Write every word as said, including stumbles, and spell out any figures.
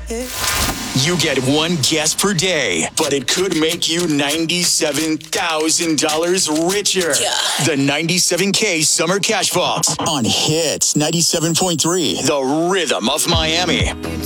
You get one guess per day, but it could make you ninety-seven thousand dollars richer. Yeah. The ninety-seven K Summer Cash Vault on Hits ninety-seven point three, the rhythm of Miami.